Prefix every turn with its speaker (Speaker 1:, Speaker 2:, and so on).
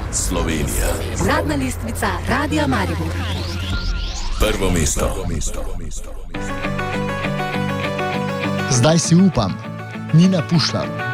Speaker 1: Slovenija.
Speaker 2: Uradna lestvica Radia Maribor.
Speaker 1: Prvo mesto.
Speaker 3: Zdaj si upam, Nina Pušlar.